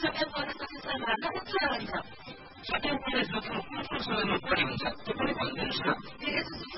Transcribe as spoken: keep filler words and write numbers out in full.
सकेत गरेको सिस्टम हाल्दा हुन्छ हुन्छ सकेत गरेको कुन कुन समयमा बढी हुन्छ त्यो पनि भनिदिनुहोस् न